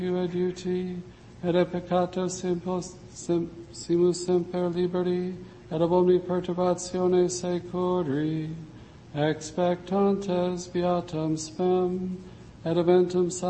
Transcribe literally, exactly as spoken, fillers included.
et uti, et e peccato simpos, sim, simus semper liberi, et ab omni perturbatione securi, expectantes beatam spem, et eventum